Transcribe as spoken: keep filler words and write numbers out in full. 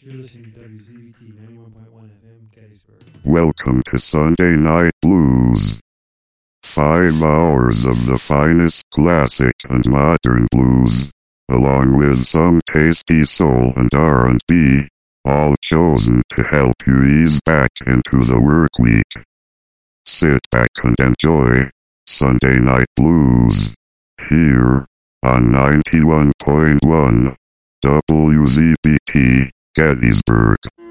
You're listening to W Z B T ninety-one point one F M, Gettysburg. Welcome to Sunday Night Blues. Five hours of the finest classic and modern blues, along with some tasty soul and R and B, all chosen to help you ease back into the work week. Sit back and enjoy Sunday Night Blues here on ninety-one point one W Z B T Gettysburg.